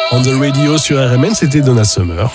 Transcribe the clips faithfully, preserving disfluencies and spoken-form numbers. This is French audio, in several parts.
On the radio sur R M N, c'était Donna Summer.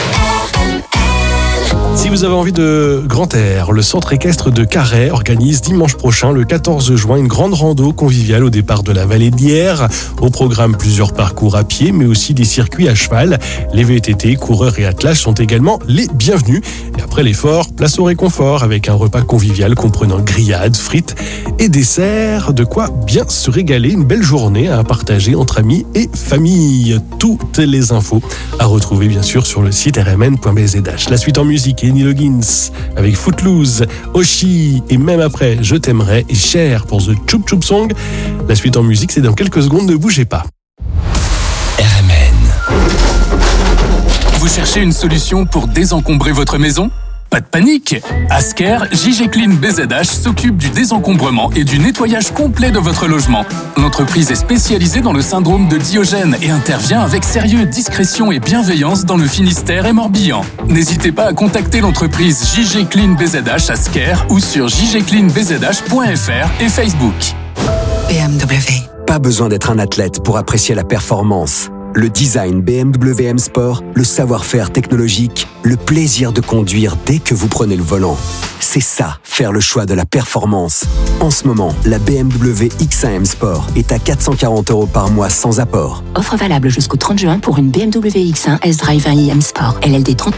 Si vous avez envie de grand air, le centre équestre de Carhaix organise dimanche prochain, le quatorze juin, une grande rando conviviale au départ de la vallée de l'Yerre. Au programme, plusieurs parcours à pied, mais aussi des circuits à cheval. Les V T T, coureurs et attelages sont également les bienvenus. Et après l'effort, place au réconfort avec un repas convivial comprenant grillades, frites et desserts. De quoi bien se régaler, une belle journée à partager entre amis et famille. Toutes les infos à retrouver bien sûr sur le site r m n point b z h. La suite en musique, Kenny Loggins avec Footloose, Oshi et même après Je t'aimerai et Cher pour The Chup Chup Song. La suite en musique, c'est dans quelques secondes, ne bougez pas. R M N. Vous cherchez une solution pour désencombrer votre maison ? Pas de panique! Asker, J G Clean B Z H s'occupe du désencombrement et du nettoyage complet de votre logement. L'entreprise est spécialisée dans le syndrome de Diogène et intervient avec sérieux, discrétion et bienveillance dans le Finistère et Morbihan. N'hésitez pas à contacter l'entreprise J G Clean B Z H Asker ou sur j g clean b z h point f r et Facebook. B M W. Pas besoin d'être un athlète pour apprécier la performance. Le design B M W M Sport, le savoir-faire technologique, le plaisir de conduire dès que vous prenez le volant. C'est ça, faire le choix de la performance. En ce moment, la B M W X un M Sport est à quatre cent quarante euros par mois sans apport. Offre valable jusqu'au trente juin pour une B M W X un S-Drive un i M Sport. L L D trente